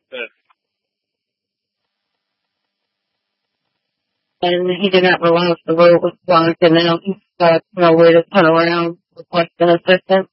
And he did not realize the road was blocked, and now he's got nowhere to turn around, request an assistance.